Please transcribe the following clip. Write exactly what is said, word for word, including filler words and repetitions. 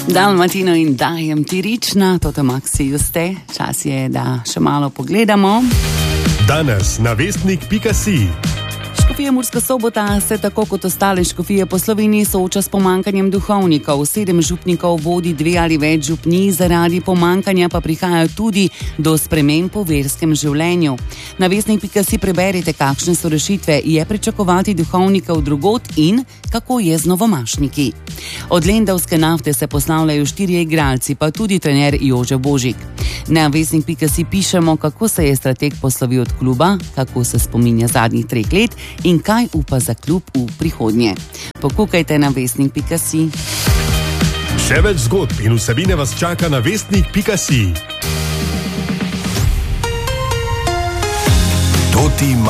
Dalmatino in dajem ti rična, toto Maxi Juste. Čas je, da še malo pogledamo. Danes na vestnik pika si. Škofija Murska Sobota se tako kot ostale škofije po Sloveniji sooča s pomankanjem duhovnikov. Sedem župnikov vodi dve ali več župnij, zaradi pomankanja pa prihaja tudi do sprememb v verskem življenju. Na vestnik pika si preberite, kakšne so rešitve, je pričakovati duhovnikov drugod in kako je z novomašniki. Od lendavske nafte se poslavljajo štirje igralci, pa tudi trener Jože Božik. Na vestnik pika si pišemo, kako se je strateg poslovil od kluba, kako se spominja zadnjih treh let in kaj upa za klub v prihodnje. Pokukajte na vestnik pika si. Še več zgodb in vsebine vas čaka na vestnik pika si.